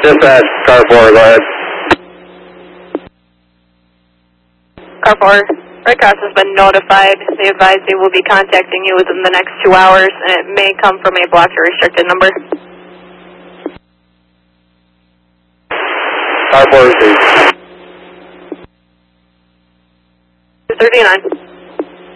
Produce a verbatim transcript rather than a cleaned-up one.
Dispatch, car four, go ahead. Car four, Red Cross has been notified. They advise they will be contacting you within the next two hours, and it may come from a blocked or restricted number. Car four received. two thirty-nine.